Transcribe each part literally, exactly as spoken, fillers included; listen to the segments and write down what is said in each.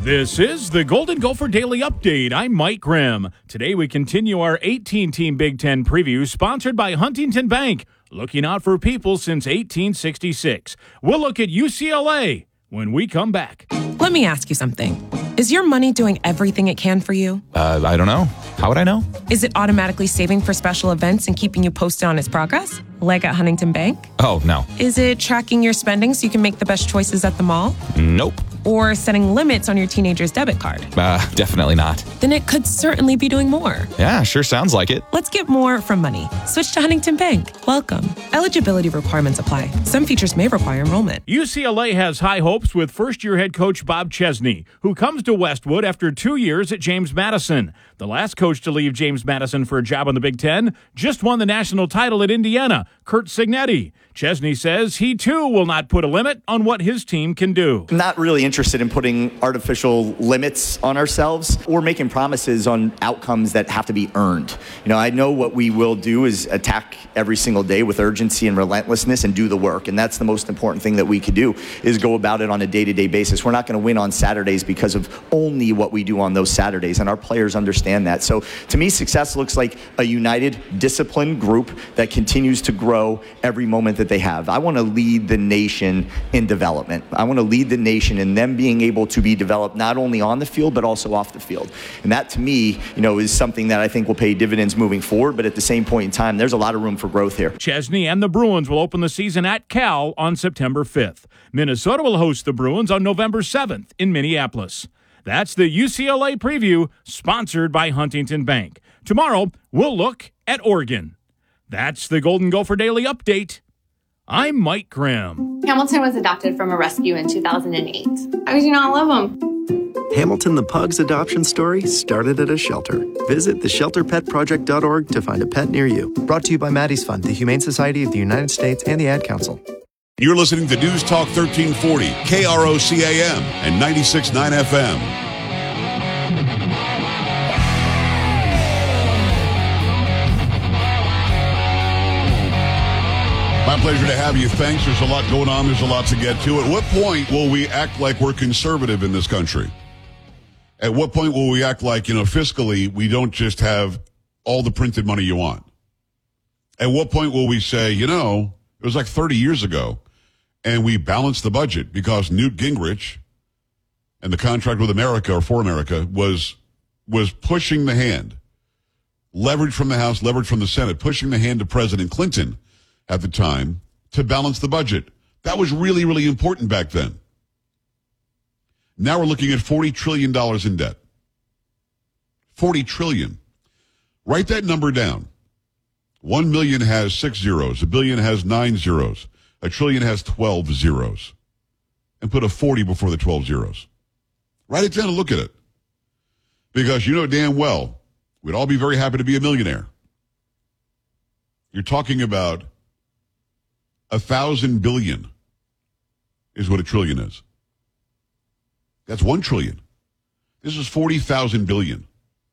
This is the Golden Gopher Daily Update. I'm Mike Grimm. Today we continue our eighteen-team Big Ten preview sponsored by Huntington Bank, looking out for people since eighteen sixty-six. We'll look at U C L A when we come back. Let me ask you something. Is your money doing everything it can for you? Uh, I don't know. How would I know? Is it automatically saving for special events and keeping you posted on its progress? Like at Huntington Bank? Oh, no. Is it tracking your spending so you can make the best choices at the mall? Nope. Or setting limits on your teenager's debit card? Uh, definitely not. Then it could certainly be doing more. Yeah, sure sounds like it. Let's get more from money. Switch to Huntington Bank. Welcome. Eligibility requirements apply. Some features may require enrollment. U C L A has high hopes with first-year head coach Bob Chesney, who comes to Westwood after two years at James Madison. The last coach to leave James Madison for a job in the Big Ten just won the national title at Indiana, Curt Cignetti. Chesney says he, too, will not put a limit on what his team can do. I'm not really interested in putting artificial limits on ourselves or making promises on outcomes that have to be earned. You know, I know what we will do is attack every single day with urgency and relentlessness and do the work. And that's the most important thing that we could do, is go about it on a day-to-day basis. We're not going to win on Saturdays because of only what we do on those Saturdays, and our players understand that. So to me, success looks like a united, disciplined group that continues to grow every moment that they have. I want to lead the nation in development. I want to lead the nation in them being able to be developed not only on the field, but also off the field. And that, to me, you know, is something that I think will pay dividends moving forward. But at the same point in time, there's a lot of room for growth here. Chesney and the Bruins will open the season at Cal on September fifth. Minnesota will host the Bruins on November seventh in Minneapolis. That's the U C L A preview, sponsored by Huntington Bank. Tomorrow, we'll look at Oregon. That's the Golden Gopher Daily Update. I'm Mike Grimm. Hamilton was adopted from a rescue in two thousand eight. How could you not love him? Hamilton the Pug's adoption story started at a shelter. Visit the shelter pet project dot org to find a pet near you. Brought to you by Maddie's Fund, the Humane Society of the United States, and the Ad Council. You're listening to News Talk thirteen forty, K R O C A M and ninety-six point nine F M. My pleasure to have you. Thanks. There's a lot going on. There's a lot to get to. At what point will we act like we're conservative in this country? At what point will we act like, you know, fiscally, we don't just have all the printed money you want? At what point will we say, you know, it was like thirty years ago, and we balanced the budget because Newt Gingrich and the contract with America, or for America, was was pushing the hand, leverage from the House, leverage from the Senate, pushing the hand to President Clinton at the time to balance the budget. That was really, really important back then. Now we're looking at forty trillion dollars in debt. forty trillion dollars. Write that number down. One million has six zeros. A billion has nine zeros. A trillion has twelve zeros. And put a forty before the twelve zeros. Write it down and look at it. Because you know damn well, we'd all be very happy to be a millionaire. You're talking about a thousand billion is what a trillion is. That's one trillion. This is forty thousand billion.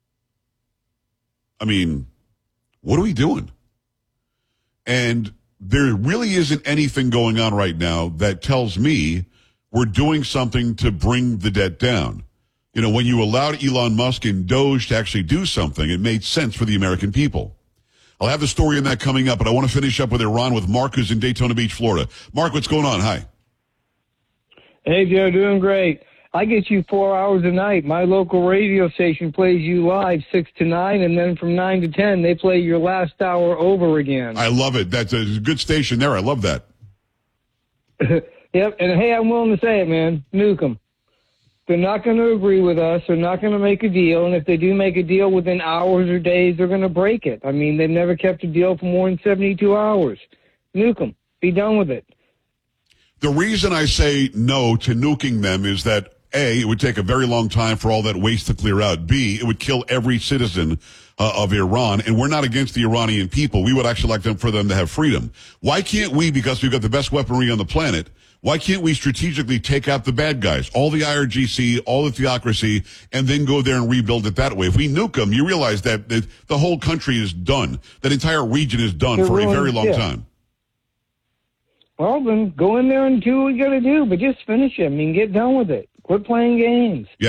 I mean, what are we doing? And there really isn't anything going on right now that tells me we're doing something to bring the debt down. You know, when you allowed Elon Musk and Doge to actually do something, it made sense for the American people. I'll have the story on that coming up, but I want to finish up with Iran with Mark, who's in Daytona Beach, Florida. Mark, what's going on? Hi. Hey, Joe, doing great. I get you four hours a night. My local radio station plays you live six to nine, and then from nine to ten, they play your last hour over again. I love it. That's a good station there. I love that. Yep, and hey, I'm willing to say it, man. Nuke them. They're not going to agree with us. They're not going to make a deal. And if they do make a deal within hours or days, they're going to break it. I mean, they've never kept a deal for more than seventy-two hours. Nuke them. Be done with it. The reason I say no to nuking them is that, A, it would take a very long time for all that waste to clear out. B, it would kill every citizen uh, of Iran. And we're not against the Iranian people. We would actually like them for them to have freedom. Why can't we, because we've got the best weaponry on the planet, why can't we strategically take out the bad guys, all the I R G C, all the theocracy, and then go there and rebuild it that way? If we nuke them, you realize that the, the whole country is done. That entire region is done They're for ruined, a very long yeah. time. Well, then go in there and do what you got to do, but just finish it. I mean, get done with it. Quit playing games. Yeah.